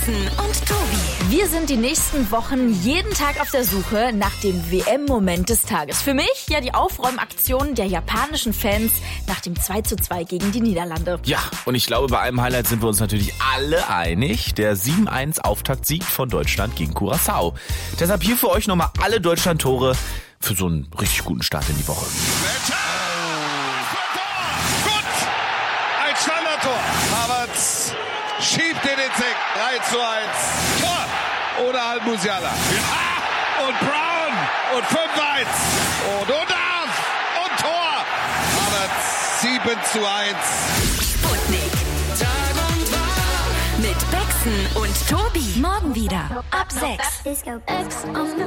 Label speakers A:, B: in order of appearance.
A: Becksen und Tobi.
B: Wir sind die nächsten Wochen jeden Tag auf der Suche nach dem WM-Moment des Tages. Für mich ja die Aufräumaktion der japanischen Fans nach dem 2:2 gegen die Niederlande.
C: Ja, und ich glaube, bei einem Highlight sind wir uns natürlich alle einig. Der 7-1-Auftaktsieg von Deutschland gegen Curaçao. Deshalb hier für euch nochmal alle Deutschland-Tore für so einen richtig guten Start in die Woche.
D: Gut! Ein Standardtor. Havertz schiebt den Eck. 3:1. Tor! Oder Al-Musiala. Ja. Und Brown. Und 5:1. Und Undarf. Und Tor. Havertz 7:1.
A: Sputnik. Tag und Wach. Mit Becksen und Tobi. Morgen wieder ab 6.